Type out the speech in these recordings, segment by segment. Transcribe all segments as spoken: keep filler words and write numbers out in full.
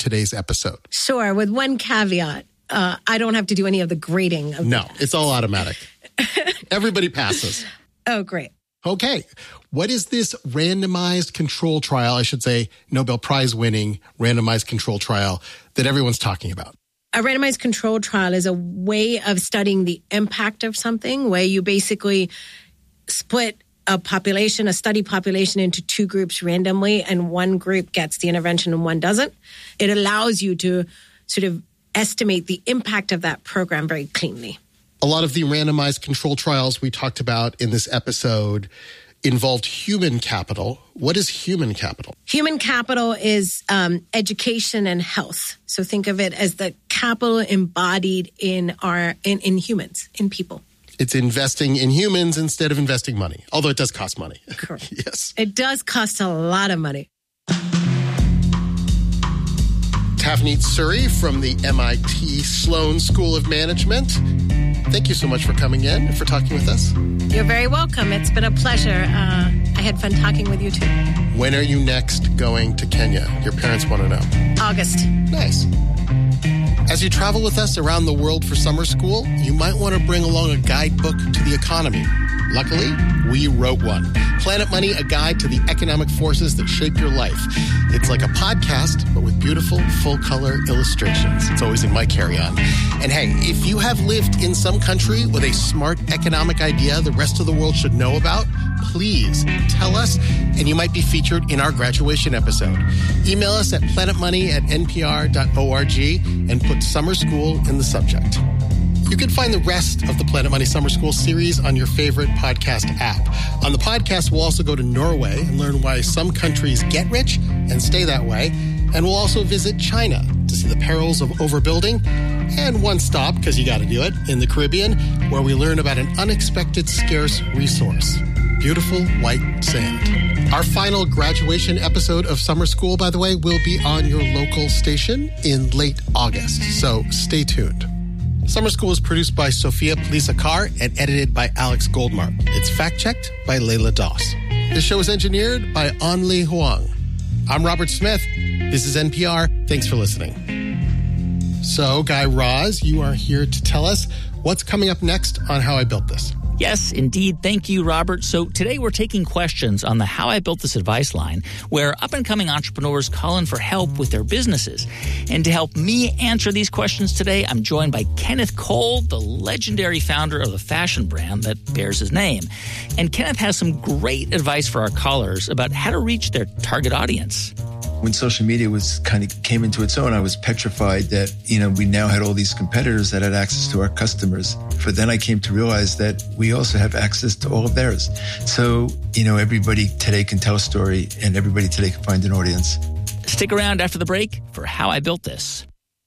today's episode? Sure, with one caveat. Uh, I don't have to do any of the grading. Of no, it's all automatic. Everybody passes. Oh, great. Okay. What is this randomized control trial, I should say, Nobel Prize winning randomized control trial that everyone's talking about? A randomized control trial is a way of studying the impact of something where you basically split a population, a study population into two groups randomly, and one group gets the intervention and one doesn't. It allows you to sort of estimate the impact of that program very cleanly. A lot of the randomized control trials we talked about in this episode involved human capital. What is human capital? Human capital is um, education and health. So think of it as the capital embodied in our in, in humans, in people. It's investing in humans instead of investing money, although it does cost money. Correct. Yes. It does cost a lot of money. Tavneet Suri from the M I T Sloan School of Management. Thank you so much for coming in and for talking with us. You're very welcome. It's been a pleasure. Uh, I had fun talking with you too. When are you next going to Kenya? Your parents want to know. August. Nice. As you travel with us around the world for summer school, you might want to bring along a guidebook to the economy. Luckily, we wrote one. Planet Money, a guide to the economic forces that shape your life. It's like a podcast, but with beautiful, full-color illustrations. It's always in my carry-on. And hey, if you have lived in some country with a smart economic idea the rest of the world should know about, please tell us, and you might be featured in our graduation episode. Email us at planetmoney at n p r dot org and put Summer School in the subject. You can find the rest of the Planet Money Summer School series on your favorite podcast app. On the podcast, we'll also go to Norway and learn why some countries get rich and stay that way. And we'll also visit China to see the perils of overbuilding. And one stop, because you got to do it, in the Caribbean, where we learn about an unexpected scarce resource. Beautiful white sand. Our final graduation episode of Summer School, by the way, will be on your local station in late August. So stay tuned. Summer School is produced by Sophia Polisa-Carr and edited by Alex Goldmark. It's fact-checked by Layla Doss. The show is engineered by Anli Huang. I'm Robert Smith. This is N P R. Thanks for listening. So, Guy Raz, you are here to tell us what's coming up next on How I Built This. Yes, indeed. Thank you, Robert. So today we're taking questions on the How I Built This advice line, where up-and-coming entrepreneurs call in for help with their businesses. And to help me answer these questions today, I'm joined by Kenneth Cole, the legendary founder of the fashion brand that bears his name. And Kenneth has some great advice for our callers about how to reach their target audience. When social media was kind of came into its own, I was petrified that, you know, we now had all these competitors that had access to our customers. But then I came to realize that we also have access to all of theirs. So, you know, everybody today can tell a story and everybody today can find an audience. Stick around after the break for How I Built This.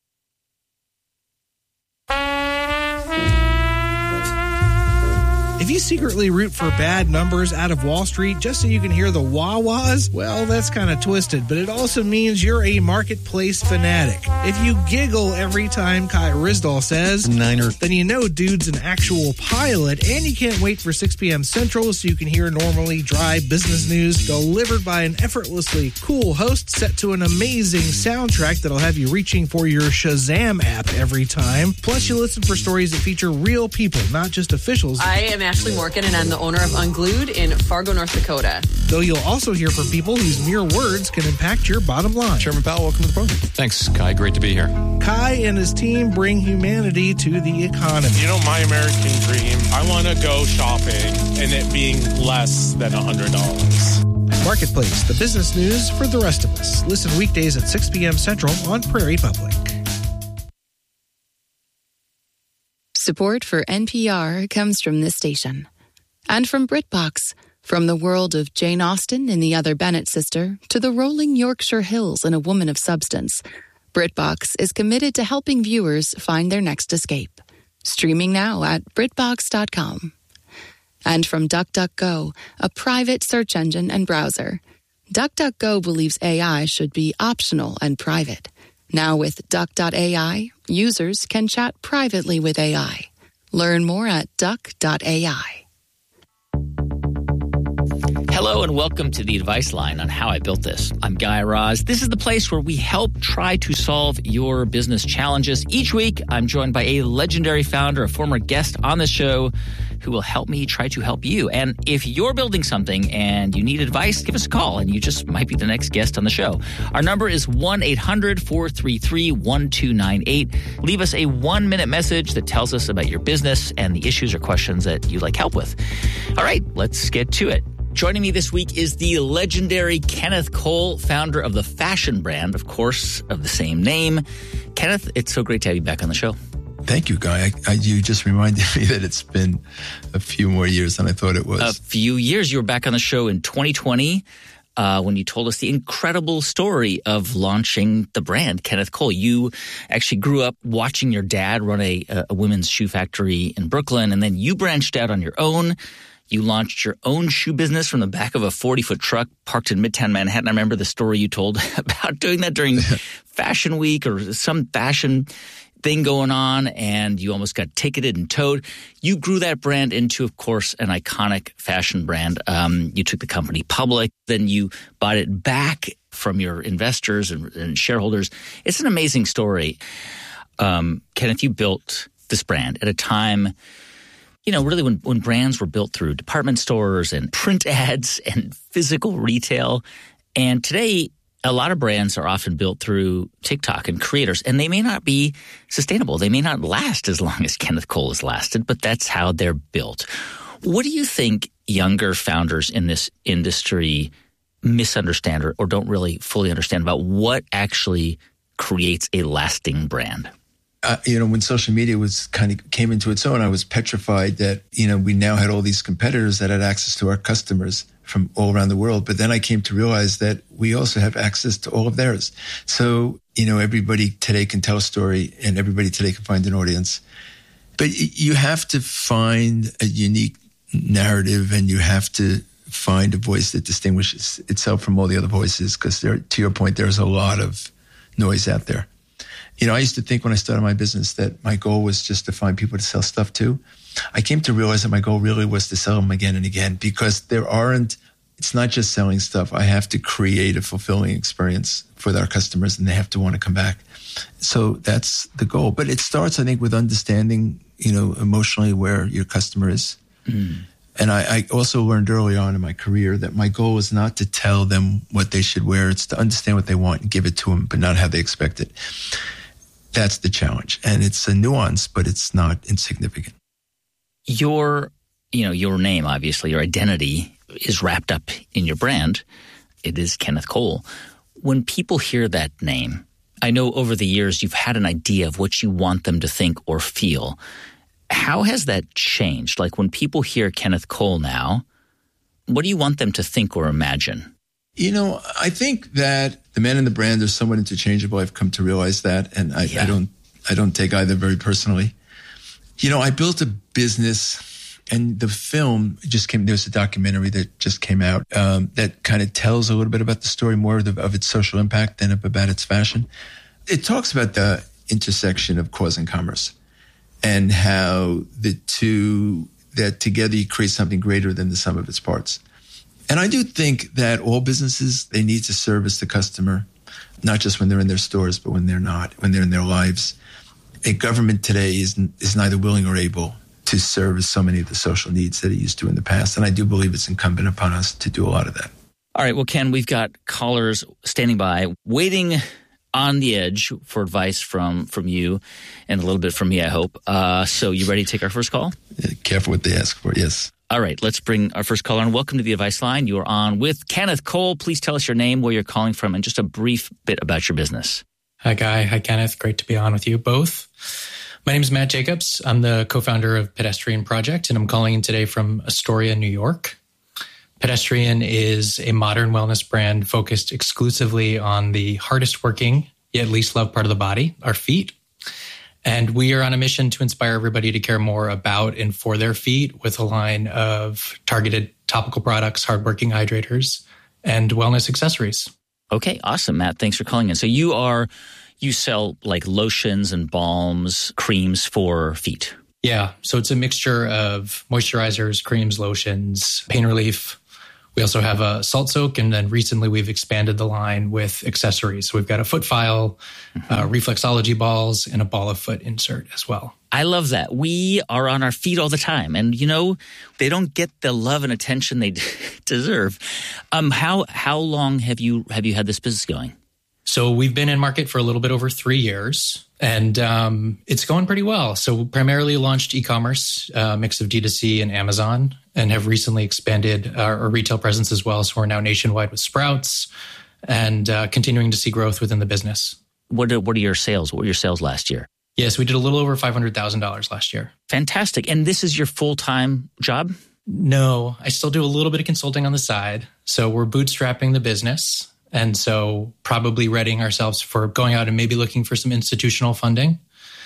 If you secretly root for bad numbers out of Wall Street just so you can hear the wah-wahs, well, that's kind of twisted, but it also means you're a marketplace fanatic. If you giggle every time Kai Ryssdal says, Niner, then you know dude's an actual pilot, and you can't wait for six p.m. Central so you can hear normally dry business news delivered by an effortlessly cool host set to an amazing soundtrack that'll have you reaching for your Shazam app every time. Plus, you listen for stories that feature real people, not just officials. I am Ashley Morgan, and I'm the owner of Unglued in Fargo, North Dakota. Though you'll also hear from people whose mere words can impact your bottom line. Chairman Powell, welcome to the program. Thanks, Kai. Great to be here. Kai and his team bring humanity to the economy. You know, my American dream, I want to go shopping and it being less than one hundred dollars. Marketplace, the business news for the rest of us. Listen weekdays at six p.m. Central on Prairie Public. Support for N P R comes from this station. And from BritBox, from the world of Jane Austen in The Other Bennett Sister to the rolling Yorkshire Hills in A Woman of Substance, BritBox is committed to helping viewers find their next escape. Streaming now at Britbox dot com. And from DuckDuckGo, a private search engine and browser. DuckDuckGo believes A I should be optional and private. Now with Duck dot A I, users can chat privately with A I. Learn more at Duck dot A I. Hello and welcome to the Advice Line on How I Built This. I'm Guy Raz. This is the place where we help try to solve your business challenges. Each week, I'm joined by a legendary founder, a former guest on the show, who will help me try to help you. And if you're building something and you need advice, give us a call and you just might be the next guest on the show. Our number is one eight hundred four three three one two nine eight. Leave us a one-minute message that tells us about your business and the issues or questions that you'd like help with. All right, let's get to it. Joining me this week is the legendary Kenneth Cole, founder of the fashion brand, of course, of the same name. Kenneth, it's so great to have you back on the show. Thank you, Guy. I, I, you just reminded me that it's been a few more years than I thought it was. A few years. You were back on the show in twenty twenty uh, when you told us the incredible story of launching the brand, Kenneth Cole. You actually grew up watching your dad run a, a women's shoe factory in Brooklyn, and then you branched out on your own. You launched your own shoe business from the back of a forty-foot truck parked in Midtown Manhattan. I remember the story you told about doing that during Fashion Week or some fashion thing going on, and you almost got ticketed and towed. You grew that brand into, of course, an iconic fashion brand. Um, you took the company public. Then you bought it back from your investors and, and shareholders. It's an amazing story. Um, Kenneth, you built this brand at a time, you know, really when, when brands were built through department stores and print ads and physical retail. And today, a lot of brands are often built through TikTok and creators, and they may not be sustainable. They may not last as long as Kenneth Cole has lasted, but that's how they're built. What do you think younger founders in this industry misunderstand or, or don't really fully understand about what actually creates a lasting brand? Uh, you know, when social media was kind of came into its own, I was petrified that, you know, we now had all these competitors that had access to our customers from all around the world. But then I came to realize that we also have access to all of theirs. So, you know, everybody today can tell a story and everybody today can find an audience. But you have to find a unique narrative and you have to find a voice that distinguishes itself from all the other voices, because there, to your point, there's a lot of noise out there. You know, I used to think when I started my business that my goal was just to find people to sell stuff to. I came to realize that my goal really was to sell them again and again, because there aren't, it's not just selling stuff. I have to create a fulfilling experience for our customers and they have to want to come back. So that's the goal. But it starts, I think, with understanding, you know, emotionally where your customer is. Mm. And I, I also learned early on in my career that my goal is not to tell them what they should wear. It's to understand what they want and give it to them, but not how they expect it. That's the challenge. And it's a nuance, but it's not insignificant. Your, you know, your name, obviously, your identity is wrapped up in your brand. It is Kenneth Cole. When people hear that name, I know over the years you've had an idea of what you want them to think or feel. How has that changed? Like when people hear Kenneth Cole now, what do you want them to think or imagine? You know, I think that the man and the brand are somewhat interchangeable. I've come to realize that, and I, yeah. I don't, I don't take either very personally. You know, I built a business, and the film just came. There's a documentary that just came out um, that kind of tells a little bit about the story, more of, the, of its social impact than about its fashion. It talks about the intersection of cause and commerce, and how the two, that together you create something greater than the sum of its parts. And I do think that all businesses, they need to service the customer, not just when they're in their stores, but when they're not, when they're in their lives. A government today is, is neither willing or able to service so many of the social needs that it used to in the past. And I do believe it's incumbent upon us to do a lot of that. All right. Well, Ken, we've got callers standing by, waiting on the edge for advice from, from you and a little bit from me, I hope. Uh, so you ready to take our first call? Yeah, careful what they ask for, yes. All right, let's bring our first caller on. Welcome to the Advice Line. You are on with Kenneth Cole. Please tell us your name, where you're calling from, and just a brief bit about your business. Hi, Guy. Hi, Kenneth. Great to be on with you both. My name is Matt Jacobs. I'm the co-founder of Pedestrian Project, and I'm calling in today from Astoria, New York. Pedestrian is a modern wellness brand focused exclusively on the hardest working, yet least loved part of the body, our feet. And we are on a mission to inspire everybody to care more about and for their feet with a line of targeted topical products, hardworking hydrators, and wellness accessories. Okay, awesome, Matt. Thanks for calling in. So you are, you sell like lotions and balms, creams for feet. Yeah, so it's a mixture of moisturizers, creams, lotions, pain relief. We also have a salt soak, and then recently we've expanded the line with accessories. So we've got a foot file, mm-hmm. uh, reflexology balls, and a ball of foot insert as well. I love that. We are on our feet all the time, and you know they don't get the love and attention they deserve. Um, how how long have you have you had this business going? So we've been in market for a little bit over three years, and um, it's going pretty well. So primarily launched e-commerce, uh, mix of D two C and Amazon, and have recently expanded our, our retail presence as well. So we're now nationwide with Sprouts, and uh, continuing to see growth within the business. What are, what are your sales? What were your sales last year? Yes, we did a little over five hundred thousand dollars last year. Fantastic. And this is your full-time job? No, I still do a little bit of consulting on the side. So we're bootstrapping the business. And so probably readying ourselves for going out and maybe looking for some institutional funding.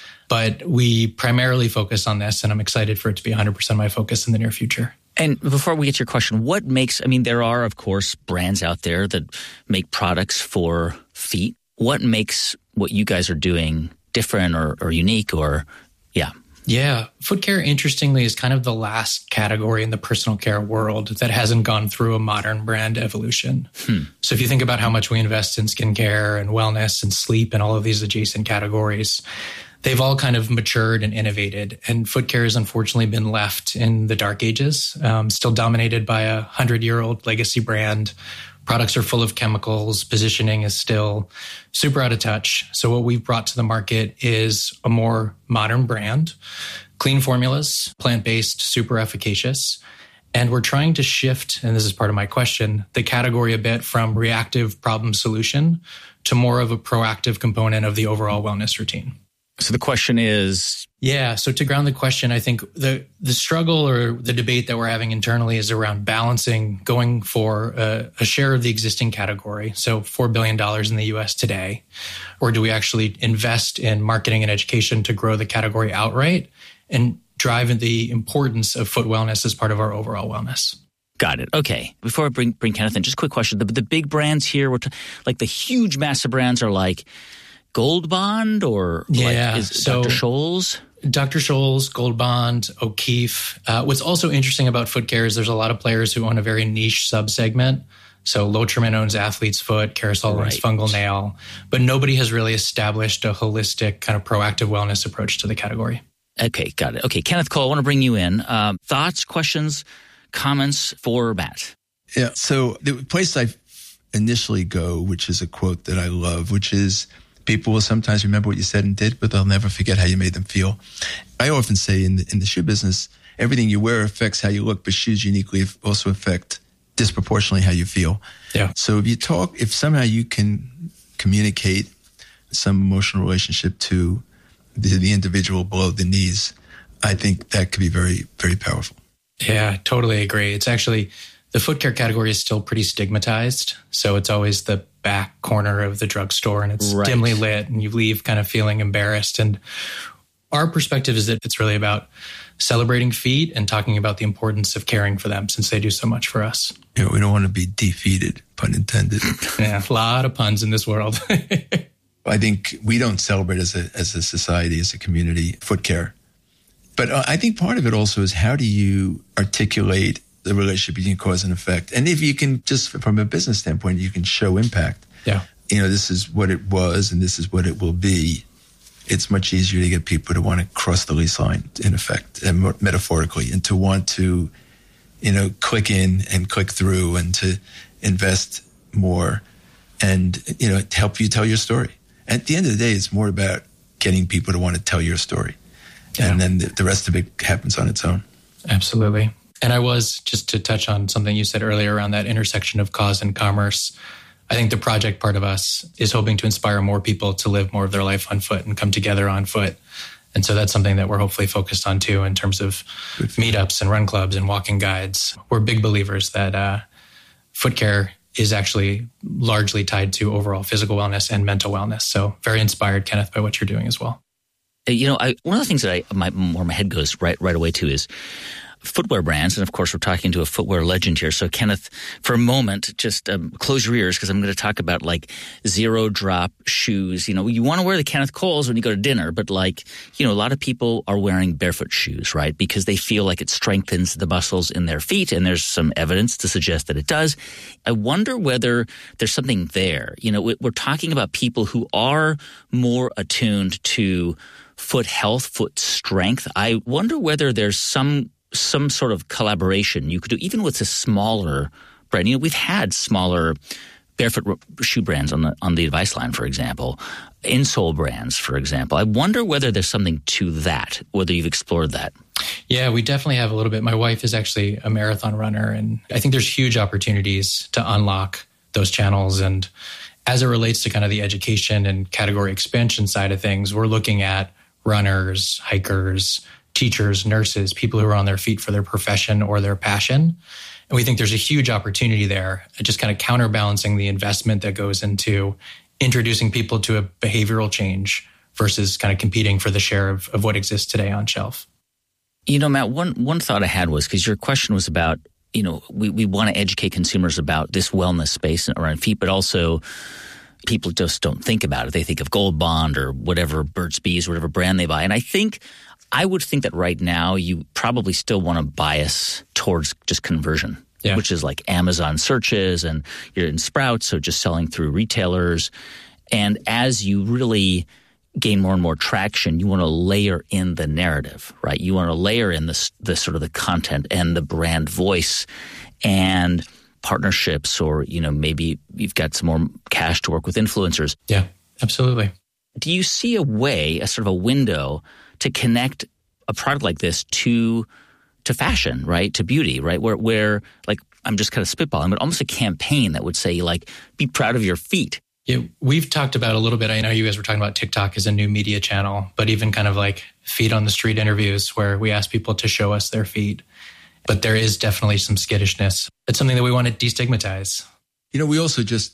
But we primarily focus on this, and I'm excited for it to be one hundred percent my focus in the near future. And before we get to your question, what makes, I mean, there are, of course, brands out there that make products for feet. What makes what you guys are doing different or, or unique or, yeah? Yeah. Foot care, interestingly, is kind of the last category in the personal care world that hasn't gone through a modern brand evolution. Hmm. So if you think about how much we invest in skincare and wellness and sleep and all of these adjacent categories, they've all kind of matured and innovated. And foot care has unfortunately been left in the dark ages, um, still dominated by a hundred-year-old legacy brand. Products are full of chemicals. Positioning is still super out of touch. So what we've brought to the market is a more modern brand, clean formulas, plant-based, super efficacious. And we're trying to shift, and this is part of my question, the category a bit from reactive problem solution to more of a proactive component of the overall wellness routine. So the question is... Yeah. So to ground the question, I think the the struggle or the debate that we're having internally is around balancing going for a, a share of the existing category. So four billion dollars in the U S today. Or do we actually invest in marketing and education to grow the category outright and drive the importance of foot wellness as part of our overall wellness? Got it. Okay. Before I bring, bring Kenneth in, just a quick question. The, the big brands here, we're t- like the huge massive brands are like Gold Bond or yeah, like is so Doctor Scholl's? Doctor Scholl's, Gold Bond, O'Keefe. Uh, what's also interesting about foot care is there's a lot of players who own a very niche subsegment. So Lotrimin owns Athlete's Foot, Carousel right. owns Fungal Nail, but nobody has really established a holistic kind of proactive wellness approach to the category. Okay, got it. Okay, Kenneth Cole, I want to bring you in. Um, thoughts, questions, comments for Matt? Yeah, so the place I initially go, which is a quote that I love, which is, people will sometimes remember what you said and did, but they'll never forget how you made them feel. I often say in the, in the shoe business, everything you wear affects how you look, but shoes uniquely also affect disproportionately how you feel. Yeah. So if you talk, if somehow you can communicate some emotional relationship to the, the individual below the knees, I think that could be very, very powerful. Yeah, totally agree. It's actually, the foot care category is still pretty stigmatized. So it's always the back corner of the drugstore and it's right. dimly lit and you leave kind of feeling embarrassed. And our perspective is that it's really about celebrating feet and talking about the importance of caring for them since they do so much for us. You know, we don't want to be defeated, pun intended. Yeah, a lot of puns in this world. I think we don't celebrate as a as a society, as a community, foot care. But I think part of it also is how do you articulate the relationship between cause and effect? And if you can, just from a business standpoint, you can show impact. Yeah. You know, this is what it was and this is what it will be. It's much easier to get people to want to cross the lease line, in effect, and metaphorically, and to want to, you know, click in and click through and to invest more and, you know, help you tell your story. At the end of the day, it's more about getting people to want to tell your story. Yeah. And then the, the rest of it happens on its own. Absolutely. And I was, just to touch on something you said earlier around that intersection of cause and commerce, I think the project part of us is hoping to inspire more people to live more of their life on foot and come together on foot. And so that's something that we're hopefully focused on too in terms of meetups and run clubs and walking guides. We're big believers that uh, foot care is actually largely tied to overall physical wellness and mental wellness. So very inspired, Kenneth, by what you're doing as well. You know, I, one of the things that I my, where my head goes right right away to is footwear brands. And of course, we're talking to a footwear legend here. So Kenneth, for a moment, just um, close your ears because I'm going to talk about like zero drop shoes. You know, you want to wear the Kenneth Coles when you go to dinner, but like, you know, a lot of people are wearing barefoot shoes, right? Because they feel like it strengthens the muscles in their feet. And there's some evidence to suggest that it does. I wonder whether there's something there. You know, we're talking about people who are more attuned to foot health, foot strength. I wonder whether there's some some sort of collaboration you could do, even with a smaller brand. You know, we've had smaller barefoot shoe brands on the on the Advice line, for example, insole brands, for example. I wonder whether there's something to that, whether you've explored that. Yeah, we definitely have a little bit. My wife is actually a marathon runner, and I think there's huge opportunities to unlock those channels. And as it relates to kind of the education and category expansion side of things, we're looking at runners, hikers, teachers, nurses, people who are on their feet for their profession or their passion. And we think there's a huge opportunity there, just kind of counterbalancing the investment that goes into introducing people to a behavioral change versus kind of competing for the share of, of what exists today on shelf. You know, Matt, one, one thought I had was, because your question was about, you know, we, we want to educate consumers about this wellness space around feet, but also people just don't think about it. They think of Gold Bond or whatever, Burt's Bees, whatever brand they buy. And I think, I would think that right now you probably still want to bias towards just conversion, yeah. which is like Amazon searches, and you're in Sprouts, so just selling through retailers. And as you really gain more and more traction, you want to layer in the narrative, right? You want to layer in the, the sort of the content and the brand voice and partnerships, or, you know, maybe you've got some more cash to work with influencers. Yeah, absolutely. Do you see a way, a sort of a window to connect a product like this to to fashion, right? To beauty, right? Where, where like, I'm just kind of spitballing, but almost a campaign that would say, like, be proud of your feet. Yeah, we've talked about a little bit. I know you guys were talking about TikTok as a new media channel, but even kind of like feet on the street interviews where we ask people to show us their feet. But there is definitely some skittishness. It's something that we want to destigmatize. You know, we also just,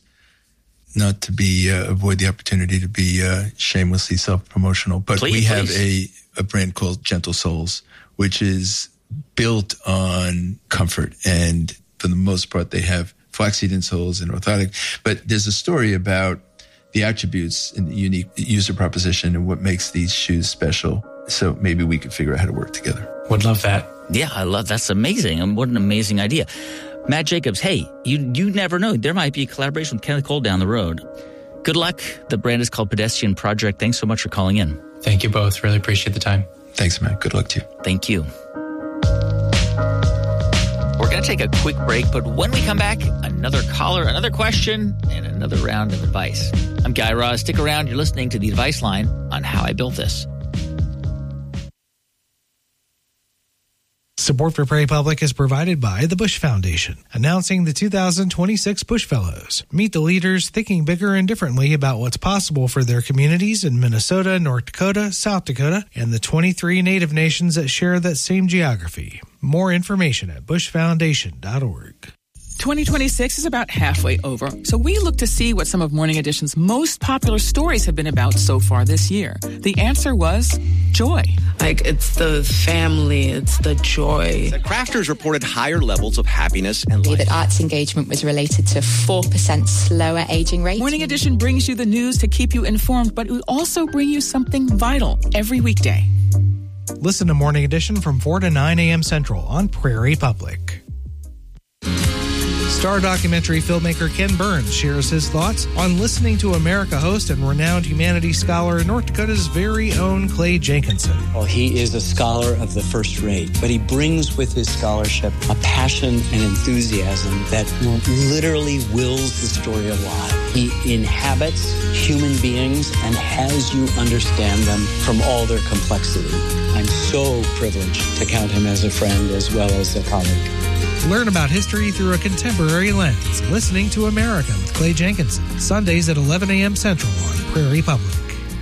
not to be, uh, avoid the opportunity to be uh, shamelessly self-promotional, but please, we have a, a brand called Gentle Soles, which is built on comfort. And for the most part, they have flaxseed insoles and orthotic. But there's a story about the attributes and the unique user proposition and what makes these shoes special. So maybe we could figure out how to work together. Would love that. Yeah, I love that's amazing. And what an amazing idea. Matt Jacobs, hey, you you never know. There might be a collaboration with Kenneth Cole down the road. Good luck. The brand is called Pedestrian Project. Thanks so much for calling in. Thank you both. Really appreciate the time. Thanks, Matt. Good luck to you. Thank you. We're going to take a quick break, but when we come back, another caller, another question, and another round of advice. I'm Guy Raz. Stick around. You're listening to The Advice Line on How I Built This. Support for Prairie Public is provided by the Bush Foundation, announcing the two thousand twenty-six Bush Fellows. Meet the leaders thinking bigger and differently about what's possible for their communities in Minnesota, North Dakota, South Dakota, and the twenty-three Native nations that share that same geography. More information at bush foundation dot org. twenty twenty-six is about halfway over, so we look to see what some of Morning Edition's most popular stories have been about so far this year. The answer was joy. Like, it's the family, it's the joy. The crafters reported higher levels of happiness and life. That arts engagement was related to four percent slower aging rate. Morning Edition brings you the news to keep you informed, but we also bring you something vital every weekday. Listen to Morning Edition from four to nine a.m. Central on Prairie Public. Star documentary filmmaker Ken Burns shares his thoughts on Listening to America host and renowned humanities scholar North Dakota's very own Clay Jenkinson. Well, he is a scholar of the first rate, but he brings with his scholarship a passion and enthusiasm that literally wills the story alive. He inhabits human beings and has you understand them from all their complexity. I'm so privileged to count him as a friend as well as a colleague. Learn about history through a contemporary lens. Listening to America with Clay Jenkinson. Sundays at eleven a.m. Central on Prairie Public.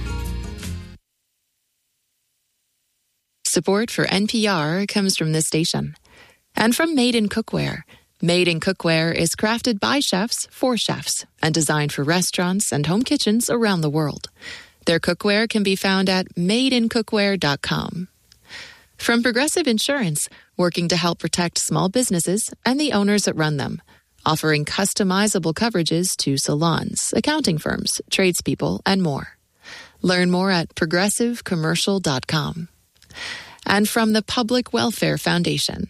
Support for N P R comes from this station. And from Made in Cookware. Made in Cookware is crafted by chefs for chefs and designed for restaurants and home kitchens around the world. Their cookware can be found at made in cookware dot com. From Progressive Insurance, working to help protect small businesses and the owners that run them, offering customizable coverages to salons, accounting firms, tradespeople, and more. Learn more at progressive commercial dot com. And from the Public Welfare Foundation.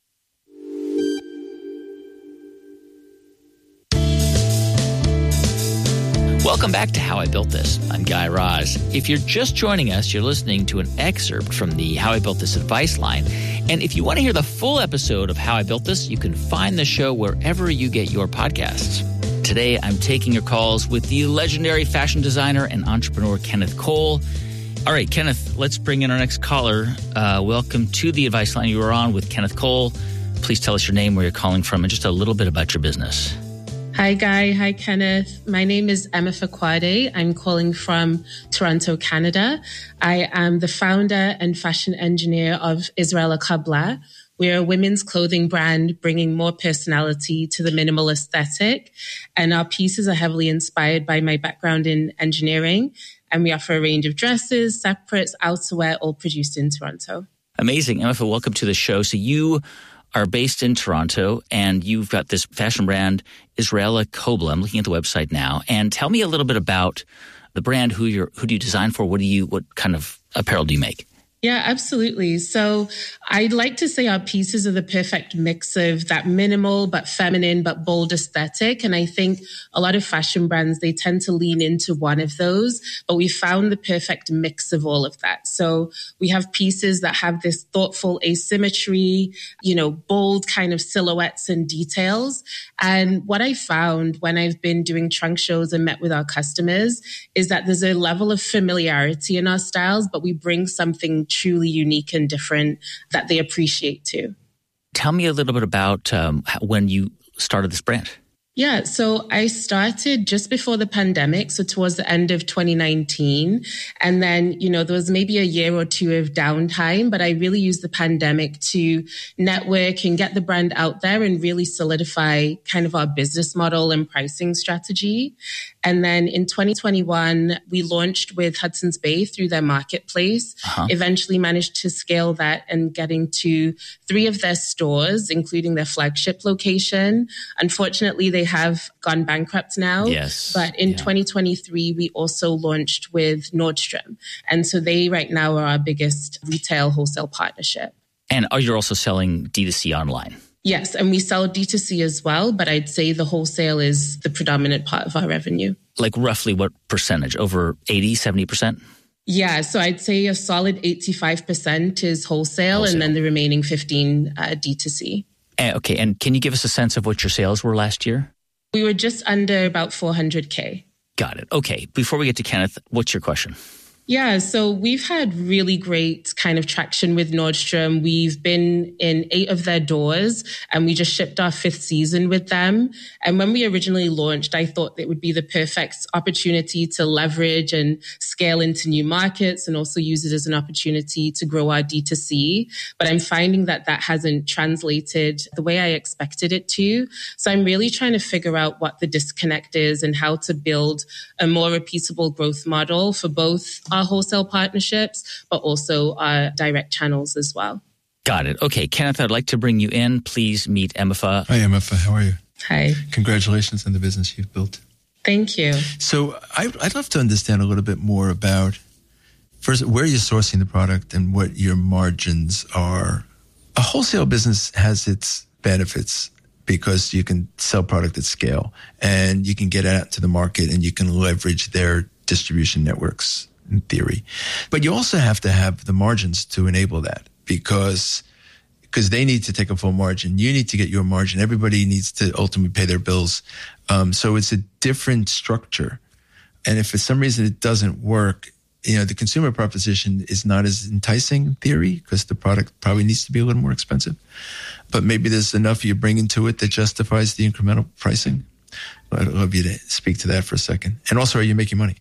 Welcome back to How I Built This. I'm Guy Raz. If you're just joining us, you're listening to an excerpt from the How I Built This advice line. And if you want to hear the full episode of How I Built This, you can find the show wherever you get your podcasts. Today, I'm taking your calls with the legendary fashion designer and entrepreneur Kenneth Cole. All right, Kenneth, let's bring in our next caller. Uh, welcome to the advice line. You are on with Kenneth Cole. Please tell us your name, where you're calling from, and just a little bit about your business. Hi, Guy. Hi, Kenneth. My name is Emma Fakwade. I'm calling from Toronto, Canada. I am the founder and fashion engineer of Israela Kabla. We're a women's clothing brand bringing more personality to the minimal aesthetic. And our pieces are heavily inspired by my background in engineering. And we offer a range of dresses, separates, outerwear, all produced in Toronto. Amazing. Emma, welcome to the show. So you are based in Toronto, and you've got this fashion brand, Israela Kabla. I'm looking at the website now. And tell me a little bit about the brand. Who you're, who do you design for? What do you, what kind of apparel do you make? Yeah, absolutely. So I'd like to say our pieces are the perfect mix of that minimal but feminine but bold aesthetic. And I think a lot of fashion brands, they tend to lean into one of those, but we found the perfect mix of all of that. So we have pieces that have this thoughtful asymmetry, you know, bold kind of silhouettes and details. And what I found when I've been doing trunk shows and met with our customers is that there's a level of familiarity in our styles, but we bring something truly unique and different that they appreciate too. Tell me a little bit about um, when you started this brand. Yeah, so I started just before the pandemic, so towards the end of twenty nineteen. And then, you know, there was maybe a year or two of downtime, but I really used the pandemic to network and get the brand out there and really solidify kind of our business model and pricing strategy. And then in twenty twenty-one, we launched with Hudson's Bay through their marketplace, uh-huh. eventually managed to scale that and getting to three of their stores, including their flagship location. Unfortunately, they have gone bankrupt now. Yes. But in yeah. twenty twenty-three, we also launched with Nordstrom. And so they right now are our biggest retail wholesale partnership. And are you also selling D two C online? Yes, and we sell D two C as well, but I'd say the wholesale is the predominant part of our revenue. Like roughly what percentage? Over eighty, seventy percent? Yeah, so I'd say a solid eighty-five percent is wholesale, wholesale. And then the remaining fifteen uh, D two C. Uh, okay, and can you give us a sense of what your sales were last year? We were just under about four hundred K. Got it. Okay, before we get to Kenneth, what's your question? Yeah, so we've had really great kind of traction with Nordstrom. We've been in eight of their doors and we just shipped our fifth season with them. And when we originally launched, I thought it would be the perfect opportunity to leverage and scale into new markets and also use it as an opportunity to grow our D two C. But I'm finding that that hasn't translated the way I expected it to. So I'm really trying to figure out what the disconnect is and how to build a more repeatable growth model for both our wholesale partnerships, but also our direct channels as well. Got it. Okay, Kenneth, I'd like to bring you in. Please meet Emma. Hi, Emma. How are you? Hi. Congratulations on the business you've built. Thank you. So I, I'd love to understand a little bit more about, first, where you're sourcing the product and what your margins are. A wholesale business has its benefits because you can sell product at scale and you can get out to the market and you can leverage their distribution networks in theory. But you also have to have the margins to enable that because because they need to take a full margin. You need to get your margin. Everybody needs to ultimately pay their bills. Um, so it's a different structure. And if for some reason it doesn't work, you know, the consumer proposition is not as enticing in theory because the product probably needs to be a little more expensive. But maybe there's enough you bring into it that justifies the incremental pricing. I'd love you to speak to that for a second. And also, are you making money?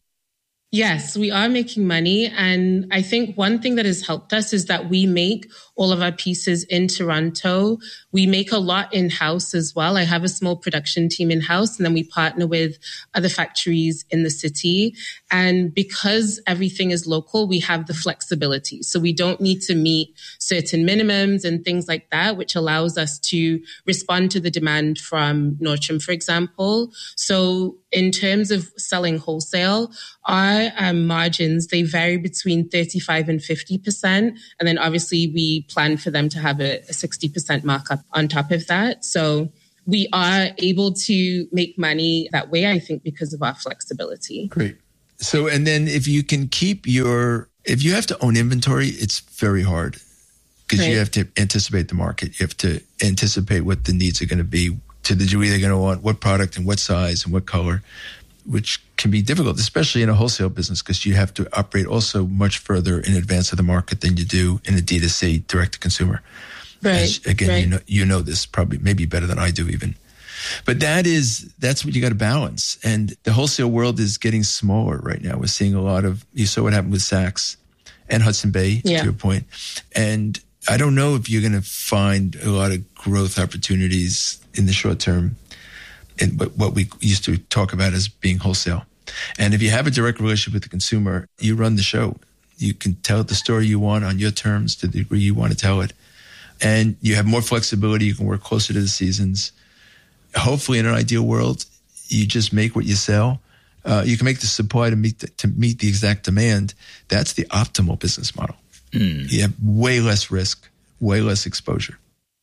Yes, we are making money. And I think one thing that has helped us is that we make all of our pieces in Toronto. We make a lot in-house as well. I have a small production team in-house, and then we partner with other factories in the city. And because everything is local, we have the flexibility. So we don't need to meet certain minimums and things like that, which allows us to respond to the demand from Nordstrom, for example. So in terms of selling wholesale, our um, margins, they vary between thirty-five and fifty percent. And then obviously we plan for them to have a, a sixty percent markup on top of that. So we are able to make money that way, I think, because of our flexibility. Great. So, and then if you can keep your, if you have to own inventory, it's very hard because right. you have to anticipate the market. You have to anticipate what the needs are going to be, to the degree they're going to want, what product and what size and what color, which can be difficult, especially in a wholesale business, because you have to operate also much further in advance of the market than you do in a D two C, direct to consumer. Right. As, again, right. you know, you know this probably maybe better than I do even. But that is, that's what you got to balance. And the wholesale world is getting smaller right now. We're seeing a lot of, you saw what happened with Saks and Hudson Bay, yeah. to your point. And I don't know if you're going to find a lot of growth opportunities in the short term in what we used to talk about as being wholesale. And if you have a direct relationship with the consumer, you run the show. You can tell the story you want on your terms to the degree you want to tell it. And you have more flexibility. You can work closer to the seasons. Hopefully, in an ideal world, you just make what you sell. Uh, you can make the supply to meet the, to meet the exact demand. That's the optimal business model. Mm. You have way less risk, way less exposure.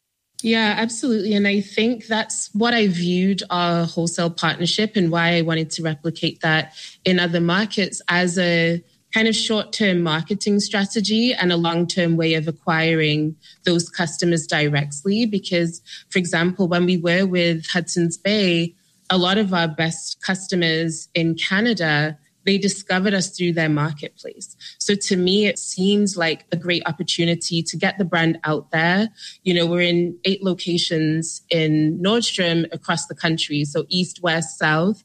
Yeah, absolutely. And I think that's what I viewed our wholesale partnership and why I wanted to replicate that in other markets as a kind of short-term marketing strategy and a long-term way of acquiring those customers directly. Because, for example, when we were with Hudson's Bay, a lot of our best customers in Canada, they discovered us through their marketplace. So to me, it seems like a great opportunity to get the brand out there. You know, we're in eight locations in Nordstrom across the country, so east, west, south.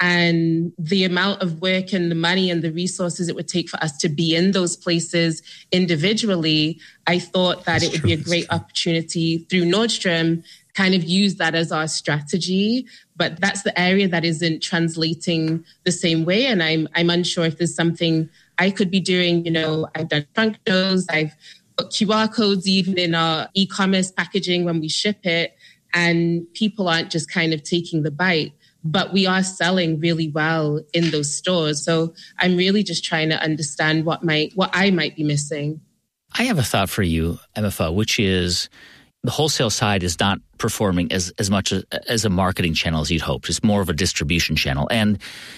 And the amount of work and the money and the resources it would take for us to be in those places individually, I thought that That's it would true. be a great That's opportunity through Nordstrom, kind of use that as our strategy. But that's the area that isn't translating the same way. And I'm I'm unsure if there's something I could be doing. You know, I've done trunk shows, I've put Q R codes even in our e-commerce packaging when we ship it, and people aren't just kind of taking the bite. But we are selling really well in those stores. So I'm really just trying to understand what might, what I might be missing. I have a thought for you, M F O, which is the wholesale side is not performing as, as much as, as a marketing channel as you'd hoped. It's more of a distribution channel. And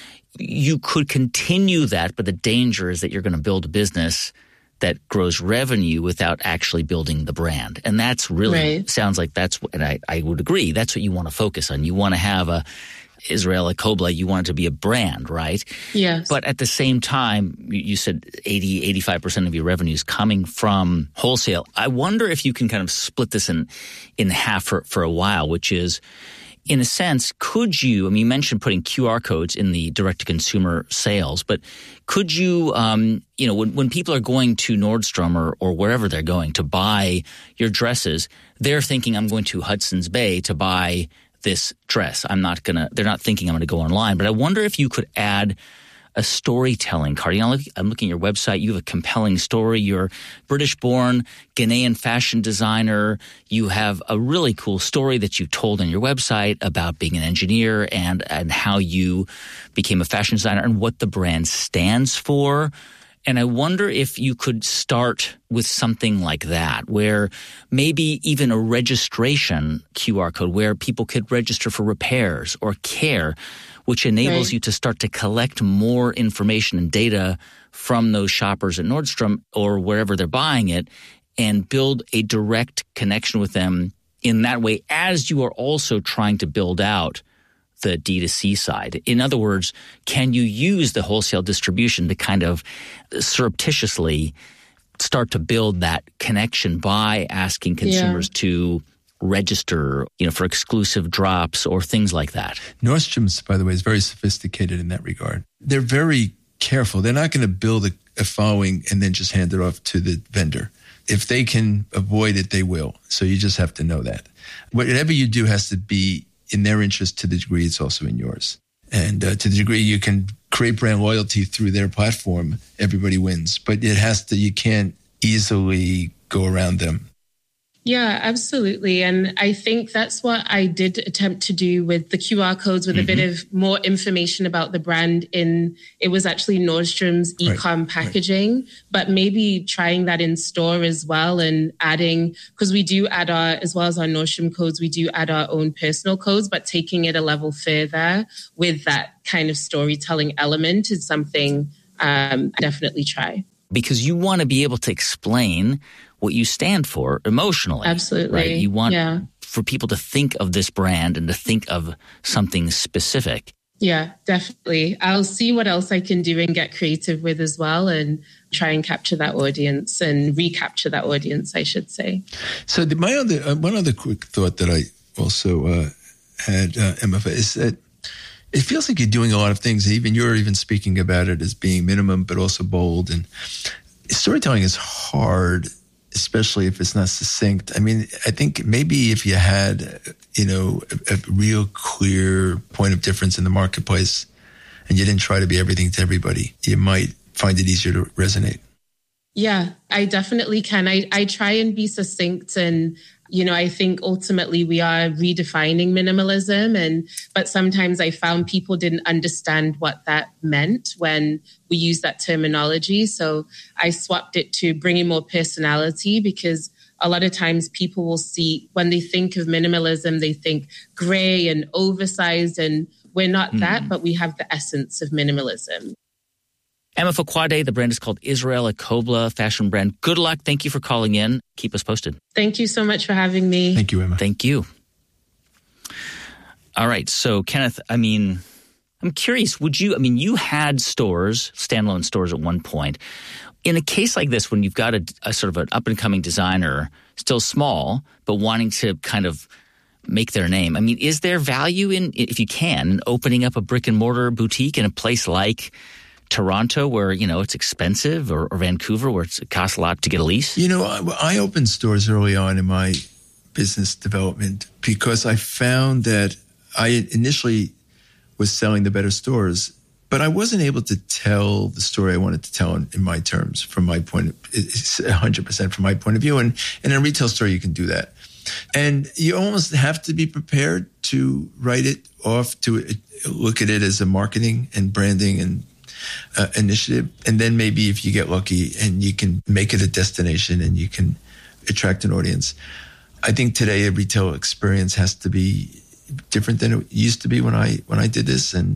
you could continue that, but the danger is that you're going to build a business that grows revenue without actually building the brand. And that's really, right. sounds like that's what, and I, I would agree, that's what you want to focus on. You want to have a Israel Kobla, you want it to be a brand, right? Yes. But at the same time, you said eighty, eighty-five percent of your revenue is coming from wholesale. I wonder if you can kind of split this in, in half for, for a while, which is, in a sense, could you, I mean, you mentioned putting Q R codes in the direct-to-consumer sales, but could you, um, you know, when, when people are going to Nordstrom or, or wherever they're going to buy your dresses, they're thinking, I'm going to Hudson's Bay to buy this dress. I'm not going to, they're not thinking I'm going to go online, but I wonder if you could add a storytelling card. You know, I'm looking at your website. You have a compelling story. You're British-born Ghanaian fashion designer. You have a really cool story that you told on your website about being an engineer and, and how you became a fashion designer and what the brand stands for. And I wonder if you could start with something like that, where maybe even a registration Q R code where people could register for repairs or care, which enables right. you to start to collect more information and data from those shoppers at Nordstrom or wherever they're buying it and build a direct connection with them in that way, as you are also trying to build out the D two C side. In other words, can you use the wholesale distribution to kind of surreptitiously start to build that connection by asking consumers yeah. to register, you know, for exclusive drops or things like that? Nordstrom's, by the way, is very sophisticated in that regard. They're very careful. They're not going to build a, a following and then just hand it off to the vendor. If they can avoid it, they will. So you just have to know that. Whatever you do has to be in their interest to the degree it's also in yours. And uh, to the degree you can create brand loyalty through their platform, everybody wins. But it has to, you can't easily go around them. Yeah, absolutely. And I think that's what I did attempt to do with the Q R codes, with mm-hmm. a bit of more information about the brand in, it was actually Nordstrom's e-com right. packaging, right. but maybe trying that in store as well and adding, because we do add our, as well as our Nordstrom codes, we do add our own personal codes, but taking it a level further with that kind of storytelling element is something um, I definitely try. Because you want to be able to explain what you stand for emotionally. Absolutely. Right? You want yeah. for people to think of this brand and to think of something specific. Yeah, definitely. I'll see what else I can do and get creative with as well and try and capture that audience and recapture that audience, I should say. So the, my other, uh, one other quick thought that I also uh, had, uh, Emma, is that it feels like you're doing a lot of things. Even you're even speaking about it as being minimum, but also bold. And storytelling is hard, especially if it's not succinct. I mean, I think maybe if you had, you know, a, a real clear point of difference in the marketplace and you didn't try to be everything to everybody, you might find it easier to resonate. Yeah, I definitely can. I, I try and be succinct, and, you know, I think ultimately we are redefining minimalism, and but sometimes I found people didn't understand what that meant when we use that terminology. So I swapped it to bringing more personality, because a lot of times people will see, when they think of minimalism, they think gray and oversized, and we're not mm. that, but we have the essence of minimalism. Emma Fokwade, the brand is called Israel, a Kobla fashion brand. Good luck. Thank you for calling in. Keep us posted. Thank you so much for having me. Thank you, Emma. Thank you. All right. So, Kenneth, I mean, I'm curious, would you, I mean, you had stores, standalone stores at one point. In a case like this, when you've got a, a sort of an up-and-coming designer, still small, but wanting to kind of make their name, I mean, is there value in, if you can, in opening up a brick-and-mortar boutique in a place like Toronto, where, you know, it's expensive, or, or Vancouver, where it's, it costs a lot to get a lease? You know, I, I opened stores early on in my business development because I found that I initially was selling the better stores, but I wasn't able to tell the story I wanted to tell in, in my terms, from my point of, it's one hundred percent from my point of view. And, and in a retail store, you can do that. And you almost have to be prepared to write it off, to look at it as a marketing and branding and Uh, initiative. And then maybe if you get lucky and you can make it a destination and you can attract an audience. I think today a retail experience has to be different than it used to be when I when I did this. And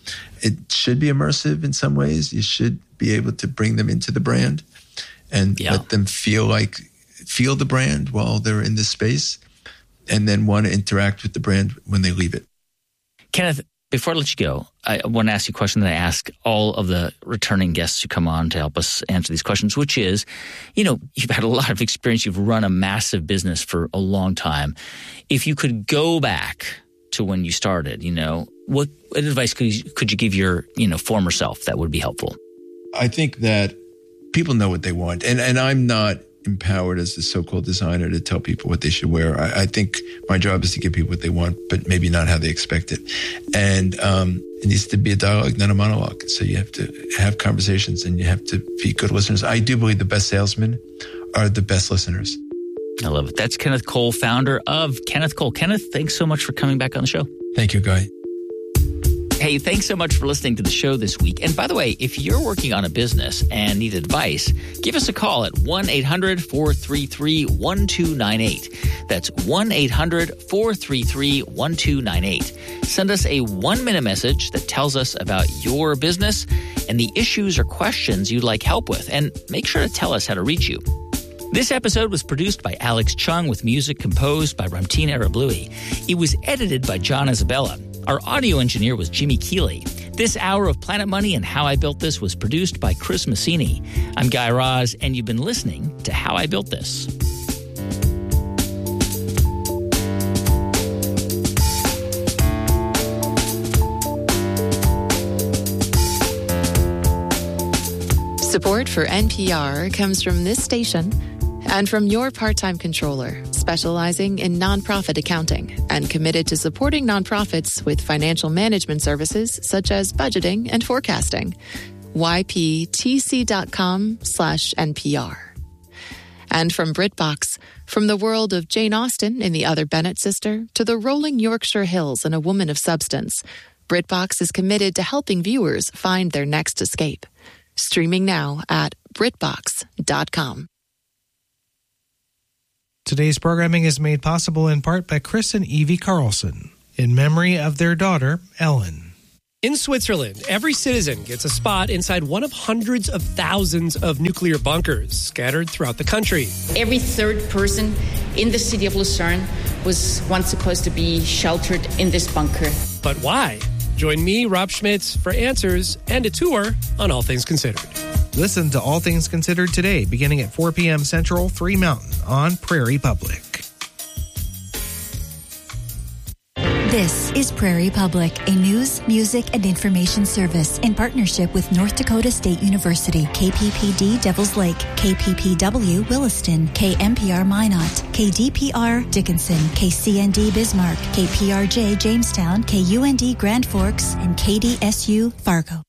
it should be immersive in some ways. You should be able to bring them into the brand and yeah. let them feel like, feel the brand while they're in this space, and then want to interact with the brand when they leave it. Kenneth, before I let you go, I want to ask you a question that I ask all of the returning guests who come on to help us answer these questions, which is, you know, you've had a lot of experience. You've run a massive business for a long time. If you could go back to when you started, you know, what, what advice could you, could you give your, you know, former self that would be helpful? I think that people know what they want. And, and I'm not empowered as the so-called designer to tell people what they should wear. I, I think my job is to give people what they want, but maybe not how they expect it. And um, it needs to be a dialogue, not a monologue. So you have to have conversations and you have to be good listeners. I do believe the best salesmen are the best listeners. I love it. That's Kenneth Cole, founder of Kenneth Cole. Kenneth, thanks so much for coming back on the show. Thank you, Guy. Hey, thanks so much for listening to the show this week. And by the way, if you're working on a business and need advice, give us a call at one eight hundred four three three one two nine eight. That's one eight hundred four three three one two nine eight. Send us a one-minute message that tells us about your business and the issues or questions you'd like help with. And make sure to tell us how to reach you. This episode was produced by Alex Chung with music composed by Ramtin Arablouei. It was edited by John Isabella. Our audio engineer was Jimmy Keeley. This hour of Planet Money and How I Built This was produced by Chris Massini. I'm Guy Raz, and you've been listening to How I Built This. Support for N P R comes from this station and from your part-time controller, specializing in nonprofit accounting and committed to supporting nonprofits with financial management services such as budgeting and forecasting. Y P T C dot com slash N P R. And from BritBox, from the world of Jane Austen in The Other Bennet Sister to the rolling Yorkshire Hills in A Woman of Substance, BritBox is committed to helping viewers find their next escape. Streaming now at Britbox dot com. Today's programming is made possible in part by Chris and Evie Carlson, in memory of their daughter, Ellen. In Switzerland, every citizen gets a spot inside one of hundreds of thousands of nuclear bunkers scattered throughout the country. Every third person in the city of Lucerne was once supposed to be sheltered in this bunker. But why? Join me, Rob Schmitz, for answers and a tour on All Things Considered. Listen to All Things Considered today, beginning at four p.m. Central, three Mountain, on Prairie Public. This is Prairie Public, a news, music, and information service in partnership with North Dakota State University, K P P D Devils Lake, K P P W Williston, K M P R Minot, K D P R Dickinson, K C N D Bismarck, K P R J Jamestown, K U N D Grand Forks, and K D S U Fargo.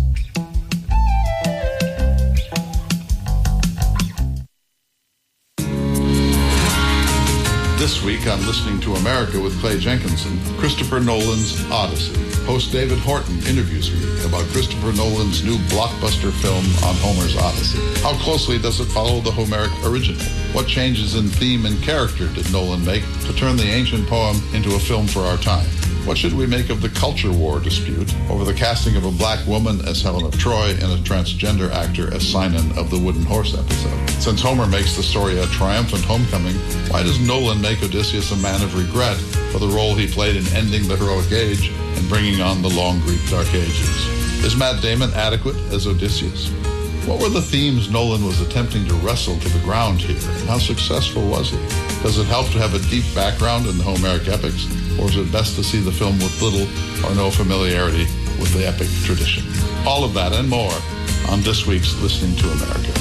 This week on Listening to America with Clay Jenkinson, Christopher Nolan's Odyssey. Host David Horton interviews me about Christopher Nolan's new blockbuster film on Homer's Odyssey. How closely does it follow the Homeric original? What changes in theme and character did Nolan make to turn the ancient poem into a film for our time? What should we make of the culture war dispute over the casting of a black woman as Helen of Troy and a transgender actor as Sinon of the Wooden Horse episode? Since Homer makes the story a triumphant homecoming, why does Nolan make Odysseus a man of regret for the role he played in ending the heroic age and bringing on the long Greek Dark Ages? Is Matt Damon adequate as Odysseus? What were the themes Nolan was attempting to wrestle to the ground here, and how successful was he? Does it help to have a deep background in the Homeric epics, or is it best to see the film with little or no familiarity with the epic tradition? All of that and more on this week's Listening to America.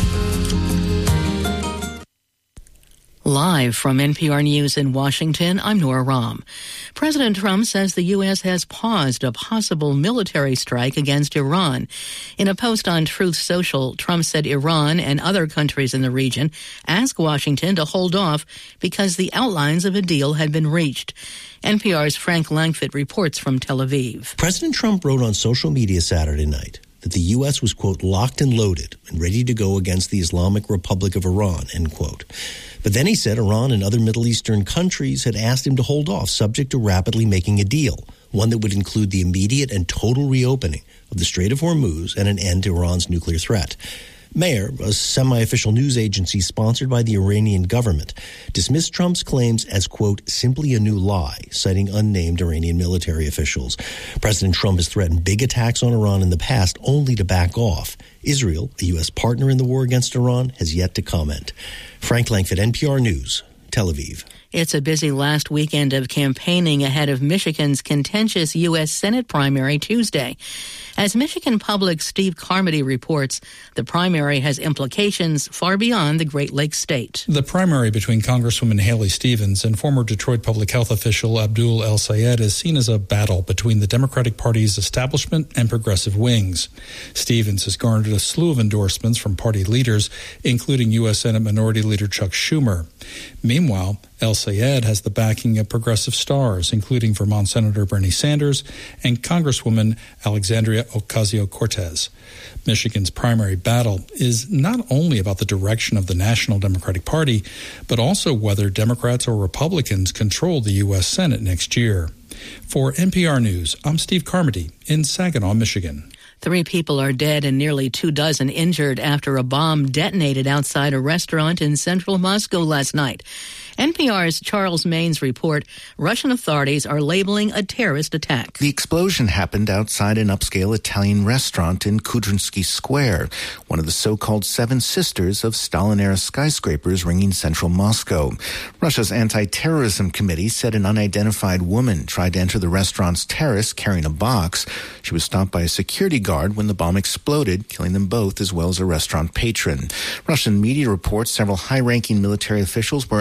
Live from N P R News in Washington, I'm Nora Rahm. President Trump says the U S has paused a possible military strike against Iran. In a post on Truth Social, Trump said Iran and other countries in the region asked Washington to hold off because the outlines of a deal had been reached. N P R's Frank Langfitt reports from Tel Aviv. President Trump wrote on social media Saturday night that the U S was, quote, locked and loaded and ready to go against the Islamic Republic of Iran, end quote. But then he said Iran and other Middle Eastern countries had asked him to hold off, subject to rapidly making a deal, one that would include the immediate and total reopening of the Strait of Hormuz and an end to Iran's nuclear threat. Mayor, a semi-official news agency sponsored by the Iranian government, dismissed Trump's claims as, quote, simply a new lie, citing unnamed Iranian military officials. President Trump has threatened big attacks on Iran in the past, only to back off. Israel, a U S partner in the war against Iran, has yet to comment. Frank Langfitt, N P R News, Tel Aviv. It's a busy last weekend of campaigning ahead of Michigan's contentious U S Senate primary Tuesday. As Michigan Public's Steve Carmody reports, the primary has implications far beyond the Great Lakes state. The primary between Congresswoman Haley Stevens and former Detroit public health official Abdul El-Sayed is seen as a battle between the Democratic Party's establishment and progressive wings. Stevens has garnered a slew of endorsements from party leaders, including U S Senate Minority Leader Chuck Schumer. Meanwhile, El-Sayed has the backing of progressive stars, including Vermont Senator Bernie Sanders and Congresswoman Alexandria Ocasio-Cortez. Michigan's primary battle is not only about the direction of the National Democratic Party, but also whether Democrats or Republicans control the U S Senate next year. For N P R News, I'm Steve Carmody in Saginaw, Michigan. Three people are dead and nearly two dozen injured after a bomb detonated outside a restaurant in central Moscow last night. N P R's Charles Maines report Russian authorities are labeling a terrorist attack. The explosion happened outside an upscale Italian restaurant in Kudrinsky Square, one of the so-called Seven Sisters of Stalin-era skyscrapers ringing central Moscow. Russia's anti-terrorism committee said an unidentified woman tried to enter the restaurant's terrace carrying a box. She was stopped by a security guard when the bomb exploded, killing them both as well as a restaurant patron. Russian media reports several high-ranking military officials were at the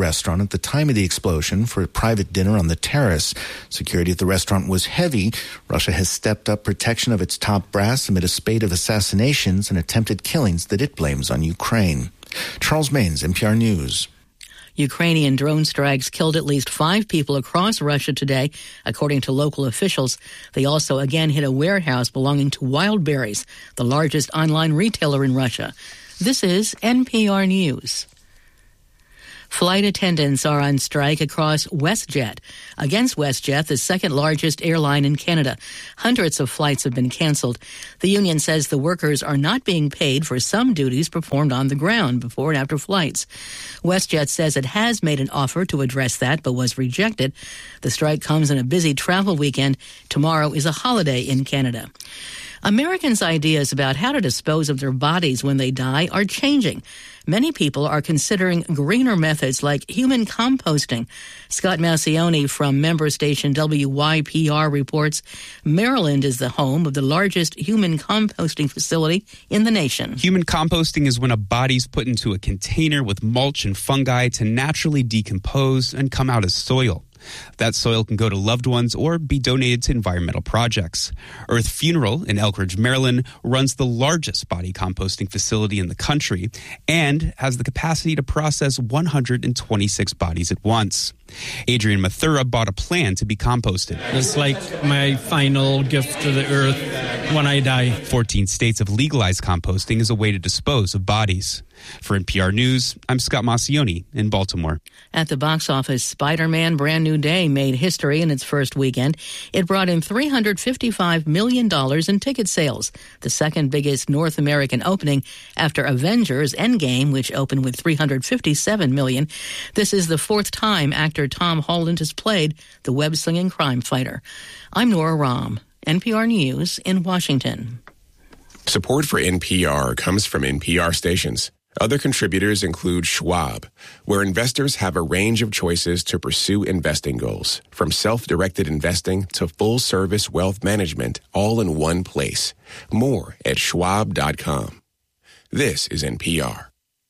restaurant at the time of the explosion for a private dinner on the terrace. Security at the restaurant was heavy. Russia has stepped up protection of its top brass amid a spate of assassinations and attempted killings that it blames on Ukraine. Charles Maines, N P R News. Ukrainian drone strikes killed at least five people across Russia today, according to local officials. They also again hit a warehouse belonging to Wildberries, the largest online retailer in Russia. This is N P R News. Flight attendants are on strike across WestJet. Against WestJet, the second largest airline in Canada. Hundreds of flights have been canceled. The union says the workers are not being paid for some duties performed on the ground before and after flights. WestJet says it has made an offer to address that, but was rejected. The strike comes in a busy travel weekend. Tomorrow is a holiday in Canada. Americans' ideas about how to dispose of their bodies when they die are changing. Many people are considering greener methods like human composting. Scott Maucione from member station W Y P R reports Maryland is the home of the largest human composting facility in the nation. Human composting is when a body's put into a container with mulch and fungi to naturally decompose and come out as soil. That soil can go to loved ones or be donated to environmental projects. Earth Funeral in Elkridge, Maryland, runs the largest body composting facility in the country and has the capacity to process one hundred twenty-six bodies at once. Adrian Mathura bought a plan to be composted. It's like my final gift to the earth when I die. fourteen states have legalized composting as a way to dispose of bodies. For N P R News, I'm Scott Maucione in Baltimore. At the box office, Spider-Man Brand New Day made history in its first weekend. It brought in three hundred fifty-five million dollars in ticket sales, the second biggest North American opening after Avengers Endgame, which opened with three hundred fifty-seven million dollars. This is the fourth time actor Tom Holland has played the web-slinging crime fighter. I'm Nora Rahm, N P R News in Washington. Support for N P R comes from N P R stations. Other contributors include Schwab, where investors have a range of choices to pursue investing goals, from self-directed investing to full-service wealth management, all in one place. More at schwab dot com. This is N P R.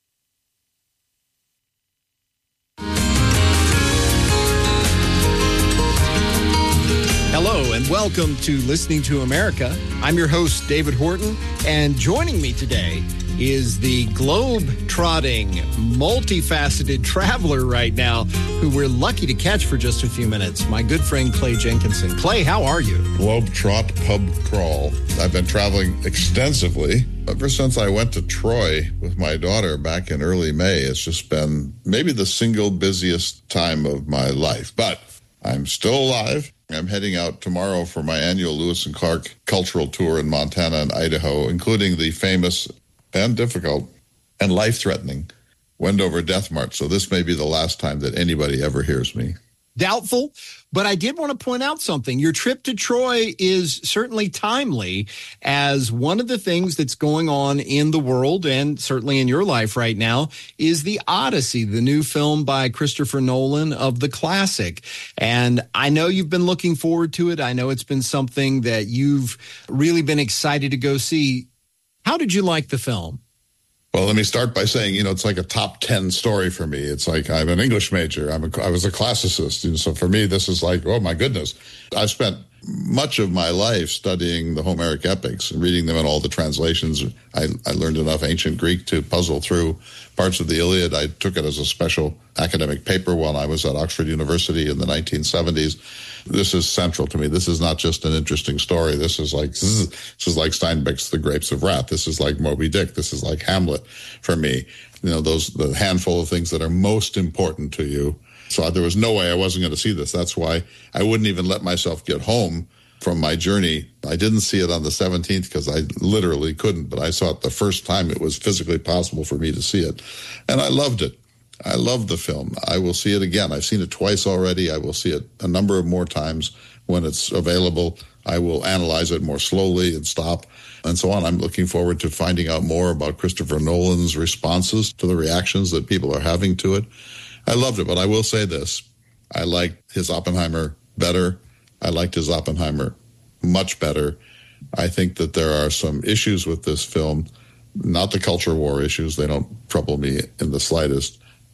Hello and welcome to Listening to America. I'm your host, David Horton, and joining me today is the globe-trotting, multifaceted traveler right now who we're lucky to catch for just a few minutes, my good friend Clay Jenkinson. Clay, how are you? Globe-trot pub crawl. I've been traveling extensively. Ever since I went to Troy with my daughter back in early May, it's just been maybe the single busiest time of my life. But I'm still alive. I'm heading out tomorrow for my annual Lewis and Clark cultural tour in Montana and Idaho, including the famous and difficult and life-threatening Wendover Death March. So this may be the last time that anybody ever hears me. Doubtful, but I did want to point out something. Your trip to Troy is certainly timely, as one of the things that's going on in the world and certainly in your life right now is the Odyssey, the new film by Christopher Nolan of the classic. And I know you've been looking forward to it. I know it's been something that you've really been excited to go see. How did you like the film? Well, let me start by saying, you know, it's like a top ten story for me. It's like I'm an English major. I'm a, I was a classicist. And so for me, this is like, oh, my goodness. I've spent much of my life studying the Homeric epics and reading them in all the translations. I, I learned enough ancient Greek to puzzle through parts of the Iliad. I took it as a special academic paper while I was at Oxford University in the nineteen seventies. This is central to me. This is not just an interesting story. This is like zzz, this is like Steinbeck's The Grapes of Wrath. This is like Moby Dick. This is like Hamlet for me. You know, those the handful of things that are most important to you. So there was no way I wasn't going to see this. That's why I wouldn't even let myself get home from my journey. I didn't see it on the seventeenth because I literally couldn't, but I saw it the first time it was physically possible for me to see it. And I loved it. I love the film. I will see it again. I've seen it twice already. I will see it a number of more times when it's available. I will analyze it more slowly and stop and so on. I'm looking forward to finding out more about Christopher Nolan's responses to the reactions that people are having to it. I loved it, but I will say this. I liked his Oppenheimer better. I liked his Oppenheimer much better. I think that there are some issues with this film, not the culture war issues. They don't trouble me in the slightest.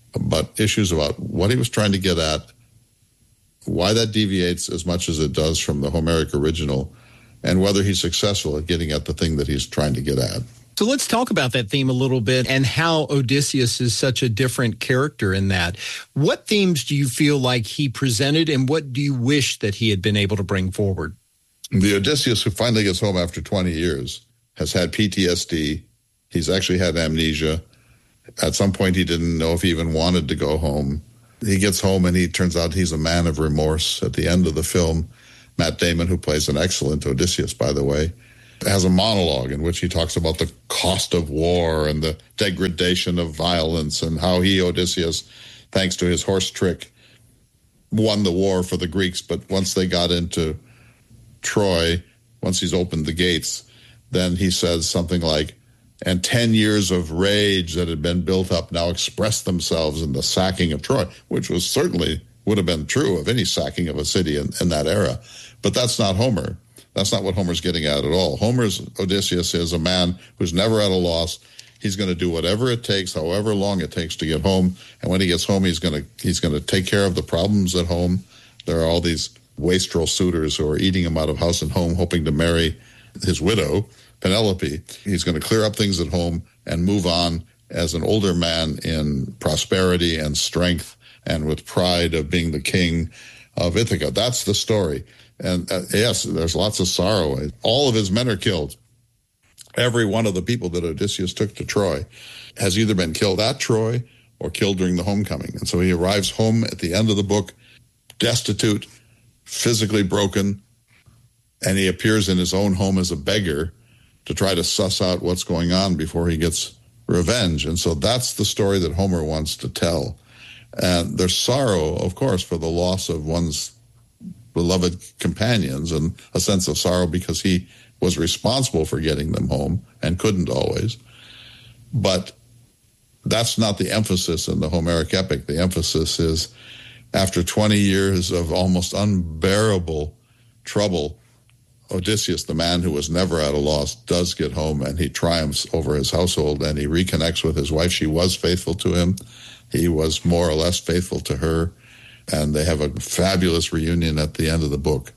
but issues about what he was trying to get at, why that deviates as much as it does from the Homeric original, and whether he's successful at getting at the thing that he's trying to get at. So let's talk about that theme a little bit and how Odysseus is such a different character in that. What themes do you feel like he presented, and what do you wish that he had been able to bring forward? The Odysseus who finally gets home after twenty years has had P T S D. He's actually had amnesia. At some point, he didn't know if he even wanted to go home. He gets home, and he turns out he's a man of remorse. At the end of the film, Matt Damon, who plays an excellent Odysseus, by the way, has a monologue in which he talks about the cost of war and the degradation of violence and how he, Odysseus, thanks to his horse trick, won the war for the Greeks. But once they got into Troy, once he's opened the gates, then he says something like, and ten years of rage that had been built up now expressed themselves in the sacking of Troy, which was certainly would have been true of any sacking of a city in, in that era. But that's not Homer. That's not what Homer's getting at at all. Homer's Odysseus is a man who's never at a loss. He's going to do whatever it takes, however long it takes to get home. And when he gets home, he's going to he's going to take care of the problems at home. There are all these wastrel suitors who are eating him out of house and home, hoping to marry his widow, Penelope. He's going to clear up things at home and move on as an older man in prosperity and strength and with pride of being the king of Ithaca. That's the story. And uh, yes, there's lots of sorrow. All of his men are killed. Every one of the people that Odysseus took to Troy has either been killed at Troy or killed during the homecoming. And so he arrives home at the end of the book, destitute, physically broken, and he appears in his own home as a beggar to try to suss out what's going on before he gets revenge. And so that's the story that Homer wants to tell. And there's sorrow, of course, for the loss of one's beloved companions, and a sense of sorrow because he was responsible for getting them home and couldn't always. But that's not the emphasis in the Homeric epic. The emphasis is after twenty years of almost unbearable trouble, Odysseus, the man who was never at a loss, does get home, and he triumphs over his household, and he reconnects with his wife. She was faithful to him. He was more or less faithful to her, and they have a fabulous reunion at the end of the book.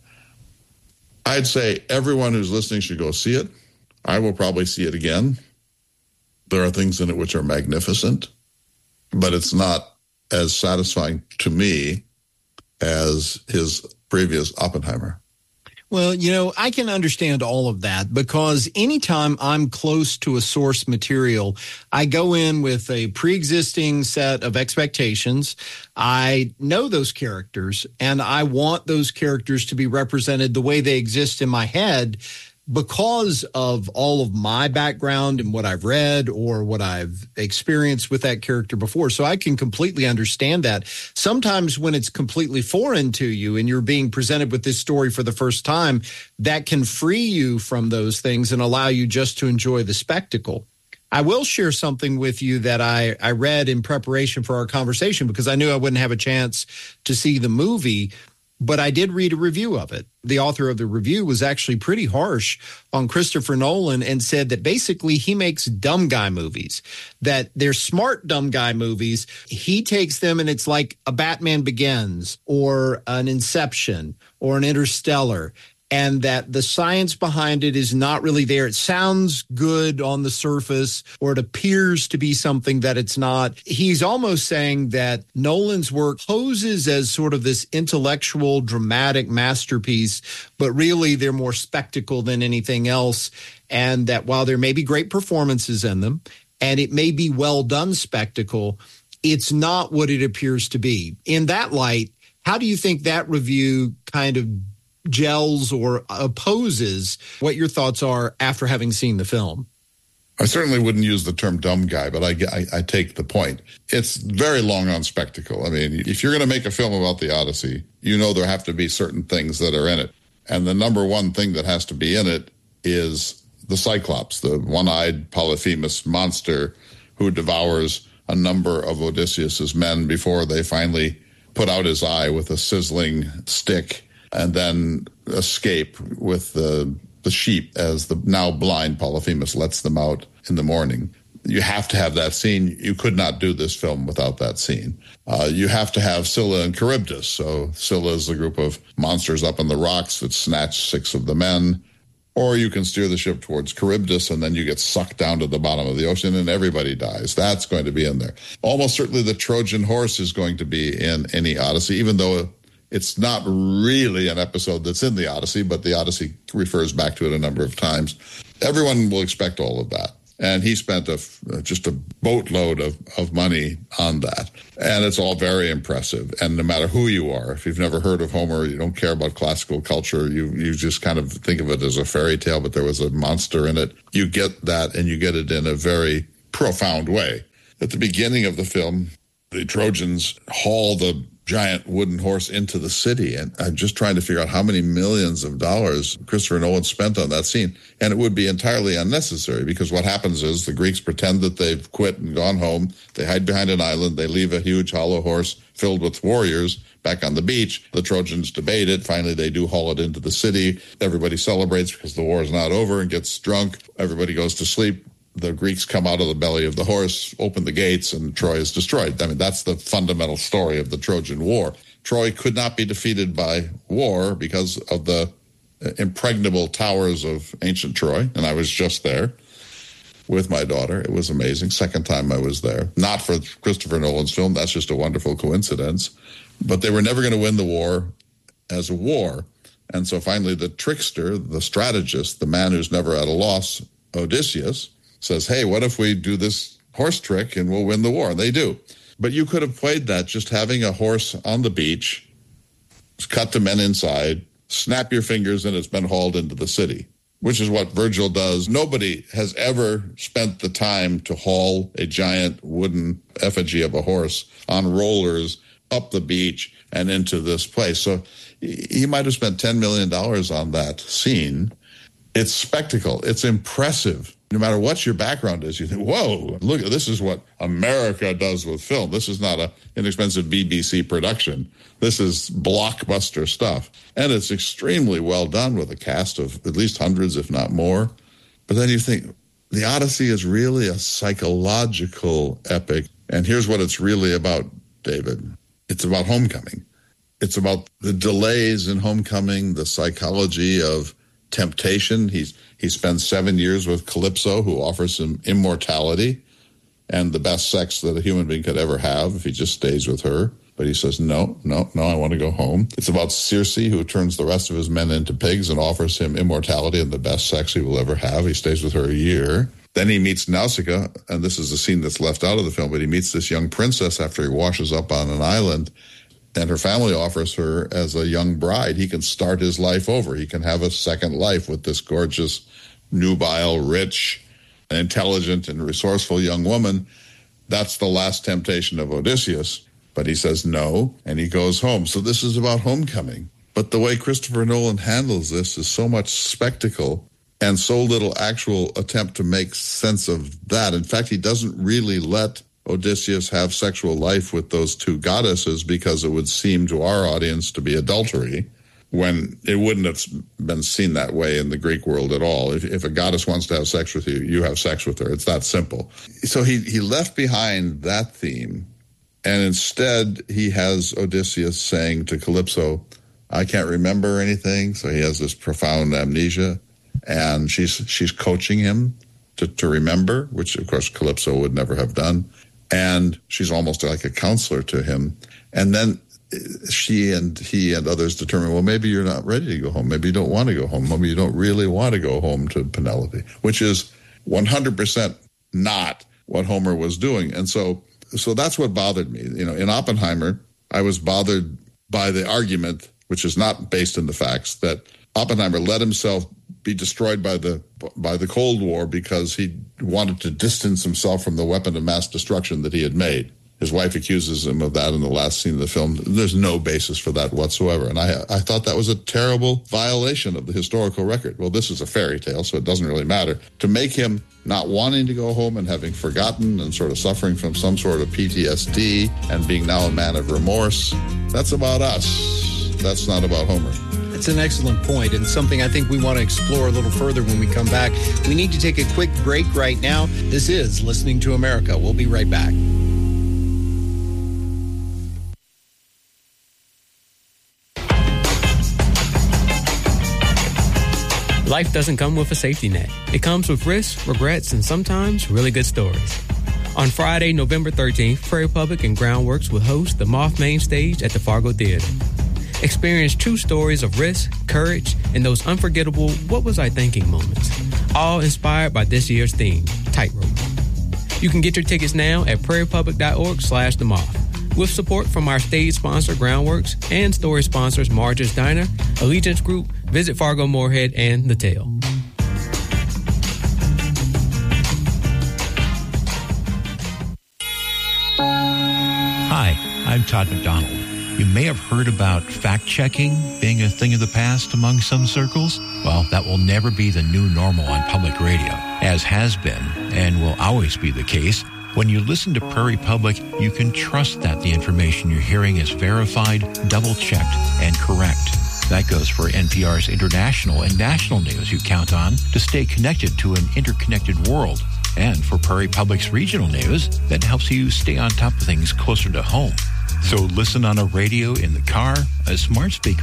I'd say everyone who's listening should go see it. I will probably see it again. There are things in it which are magnificent, but it's not as satisfying to me as his previous Oppenheimer. Well, you know, I can understand all of that because anytime I'm close to a source material, I go in with a pre-existing set of expectations. I know those characters, and I want those characters to be represented the way they exist in my head because of all of my background and what I've read or what I've experienced with that character before. So I can completely understand that. Sometimes when it's completely foreign to you and you're being presented with this story for the first time, that can free you from those things and allow you just to enjoy the spectacle. I will share something with you that I, I read in preparation for our conversation because I knew I wouldn't have a chance to see the movie. But I did read a review of it. The author of the review was actually pretty harsh on Christopher Nolan and said that basically he makes dumb guy movies, that they're smart dumb guy movies. He takes them and it's like a Batman Begins or an Inception or an Interstellar, and that the science behind it is not really there. It sounds good on the surface, or it appears to be something that it's not. He's almost saying that Nolan's work poses as sort of this intellectual, dramatic masterpiece, but really they're more spectacle than anything else. And that while there may be great performances in them, and it may be well done spectacle, it's not what it appears to be. In that light, how do you think that review kind of gels or opposes what your thoughts are after having seen the film? I certainly wouldn't use the term dumb guy, but I, I, I take the point. It's very long on spectacle. I mean, if you're going to make a film about the Odyssey, you know there have to be certain things that are in it. And the number one thing that has to be in it is the Cyclops, the one-eyed Polyphemus monster who devours a number of Odysseus's men before they finally put out his eye with a sizzling stick and then escape with the the sheep as the now blind Polyphemus lets them out in the morning. You have to have that scene. You could not do this film without that scene. Uh, you have to have Scylla and Charybdis. So Scylla is the group of monsters up in the rocks that snatch six of the men. Or you can steer the ship towards Charybdis, and then you get sucked down to the bottom of the ocean, and everybody dies. That's going to be in there. Almost certainly the Trojan horse is going to be in any Odyssey, even though it's not really an episode that's in the Odyssey, but the Odyssey refers back to it a number of times. Everyone will expect all of that. And he spent a, just a boatload of, of money on that. And it's all very impressive. And no matter who you are, if you've never heard of Homer, you don't care about classical culture, you, you just kind of think of it as a fairy tale, but there was a monster in it. You get that, and you get it in a very profound way. At the beginning of the film, the Trojans haul the giant wooden horse into the city, and I'm just trying to figure out how many millions of dollars Christopher Nolan spent on that scene, and it would be entirely unnecessary, because what happens is the Greeks pretend that they've quit and gone home, they hide behind an island, they leave a huge hollow horse filled with warriors back on the beach, the Trojans debate it, finally they do haul it into the city, everybody celebrates because the war is not over and gets drunk, everybody goes to sleep. The Greeks come out of the belly of the horse, open the gates, and Troy is destroyed. I mean, that's the fundamental story of the Trojan War. Troy could not be defeated by war because of the impregnable towers of ancient Troy, and I was just there with my daughter. It was amazing. Second time I was there. Not for Christopher Nolan's film. That's just a wonderful coincidence. But they were never going to win the war as a war. And so finally the trickster, the strategist, the man who's never at a loss, Odysseus, says, hey, what if we do this horse trick and we'll win the war? And they do. But you could have played that just having a horse on the beach, cut the men inside, snap your fingers, and it's been hauled into the city, which is what Virgil does. Nobody has ever spent the time to haul a giant wooden effigy of a horse on rollers up the beach and into this place. So he might have spent ten million dollars on that scene. It's spectacle. It's impressive. No matter what your background is, you think, whoa, look, this is what America does with film. This is not an inexpensive B B C production. This is blockbuster stuff. And it's extremely well done with a cast of at least hundreds, if not more. But then you think, the Odyssey is really a psychological epic. And here's what it's really about, David. It's about homecoming. It's about the delays in homecoming, the psychology of temptation. He's he spends seven years with Calypso, who offers him immortality and the best sex that a human being could ever have if he just stays with her. But he says, no, no, no, I want to go home. It's about Circe, who turns the rest of his men into pigs and offers him immortality and the best sex he will ever have. He stays with her a year. Then he meets Nausicaa, and this is a scene that's left out of the film, but he meets this young princess after he washes up on an island, and her family offers her as a young bride. He can start his life over. He can have a second life with this gorgeous, nubile, rich, intelligent, and resourceful young woman. That's the last temptation of Odysseus. But he says no, and he goes home. So this is about homecoming. But the way Christopher Nolan handles this is so much spectacle and so little actual attempt to make sense of that. In fact, he doesn't really let Odysseus have sexual life with those two goddesses because it would seem to our audience to be adultery, when it wouldn't have been seen that way in the Greek world at all. If, if a goddess wants to have sex with you, you have sex with her. It's that simple. So he, he left behind that theme, and instead he has Odysseus saying to Calypso, I can't remember anything. So he has this profound amnesia, and she's she's coaching him to, to remember, which of course Calypso would never have done. And she's almost like a counselor to him. And then she and he and others determine, well, maybe you're not ready to go home. Maybe you don't want to go home. Maybe you don't really want to go home to Penelope, which is one hundred percent not what Homer was doing. And so so that's what bothered me. You know, in Oppenheimer, I was bothered by the argument, which is not based in the facts, that Oppenheimer let himself be destroyed by the by the Cold War because he wanted to distance himself from the weapon of mass destruction that he had made. His wife accuses him of that in the last scene of the film. There's no basis for that whatsoever. And I, I thought that was a terrible violation of the historical record. Well, this is a fairy tale, so it doesn't really matter. To make him not wanting to go home and having forgotten and sort of suffering from some sort of P T S D and being now a man of remorse, that's about us. That's not about Homer. I That's an excellent point and something I think we want to explore a little further when we come back. We need to take a quick break right now. This is Listening to America. We'll be right back. Life doesn't come with a safety net. It comes with risks, regrets, and sometimes really good stories. On Friday, November thirteenth, Prairie Public and Groundworks will host the Moth Main Stage at the Fargo Theater. Experience true stories of risk, courage, and those unforgettable what was I thinking moments, all inspired by this year's theme, Tightrope. You can get your tickets now at prairiepublic.org slash the moth. With support from our stage sponsor, Groundworks, and story sponsors, Marge's Diner, Allegiance Group, Visit Fargo Moorhead, and The Tale. Hi, I'm Todd McDonald. You may have heard about fact-checking being a thing of the past among some circles. Well, that will never be the new normal on public radio, as has been and will always be the case. When you listen to Prairie Public, you can trust that the information you're hearing is verified, double-checked, and correct. That goes for N P R's international and national news you count on to stay connected to an interconnected world. And for Prairie Public's regional news that helps you stay on top of things closer to home. So listen on a radio in the car, a smart speaker